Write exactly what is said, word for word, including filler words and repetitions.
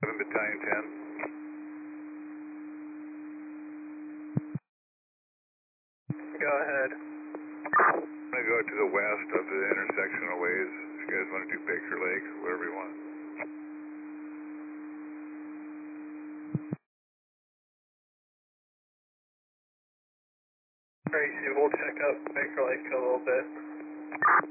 seven Battalion ten. Go ahead. I'm going to go to the west of the intersection of ways. If you guys want to do Baker Lake, whatever you want. Tracy, we'll check up Baker Lake a little bit.